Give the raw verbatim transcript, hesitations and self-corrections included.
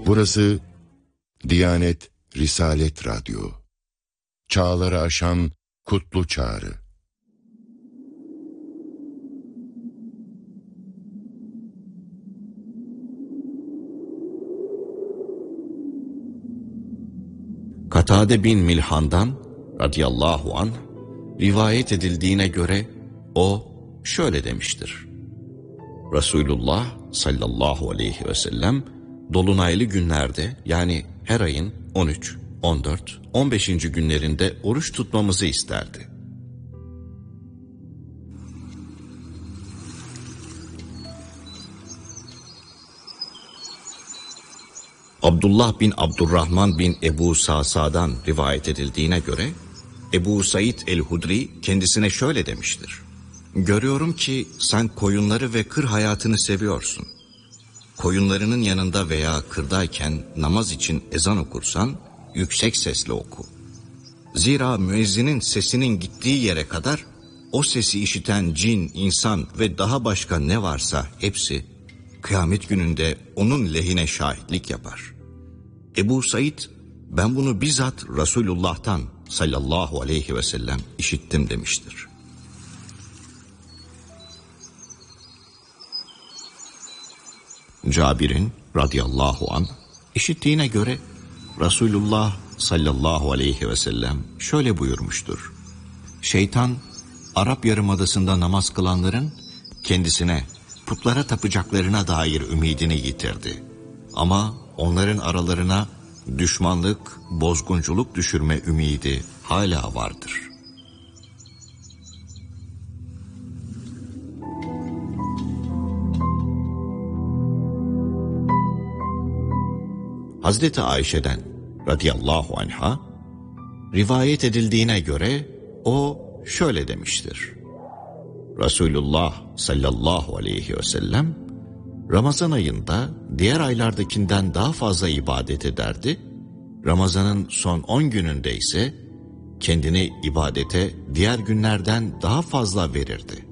Burası Diyanet Risalet Radyo. Çağları aşan kutlu çağrı. Katade bin Milhan'dan radıyallahu anh rivayet edildiğine göre o şöyle demiştir. Resulullah sallallahu aleyhi ve sellem dolunaylı günlerde, yani her ayın on üç, on dört, on beşinci günlerinde oruç tutmamızı isterdi. Abdullah bin Abdurrahman bin Ebu Sa'sa'dan rivayet edildiğine göre Ebu Said el-Hudri kendisine şöyle demiştir. Görüyorum ki sen koyunları ve kır hayatını seviyorsun. Koyunlarının yanında veya kırdayken namaz için ezan okursan yüksek sesle oku. Zira müezzinin sesinin gittiği yere kadar o sesi işiten cin, insan ve daha başka ne varsa hepsi kıyamet gününde onun lehine şahitlik yapar. Ebu Said, ben bunu bizzat Resulullah'tan sallallahu aleyhi ve sellem işittim demiştir. Cabir'in radıyallahu anh işittiğine göre Resulullah sallallahu aleyhi ve sellem şöyle buyurmuştur. Şeytan Arap Yarımadası'nda namaz kılanların kendisine putlara tapacaklarına dair ümidini yitirdi. Ama onların aralarına düşmanlık, bozgunculuk düşürme ümidi hala vardır. Hazreti Ayşe'den radıyallahu anha rivayet edildiğine göre o şöyle demiştir. Resulullah sallallahu aleyhi ve sellem Ramazan ayında diğer aylardakinden daha fazla ibadet ederdi. Ramazanın son on gününde ise kendini ibadete diğer günlerden daha fazla verirdi.